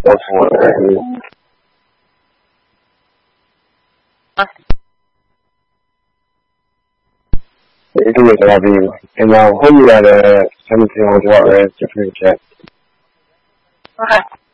တော့ဆိုတယ်ဒီလိုတော့ပြီးအမှန်ဟုတ်ရတယ်ဆမ်မီအောင်တော့ရဲချက်ဖြစ်ချက်ဟုတ်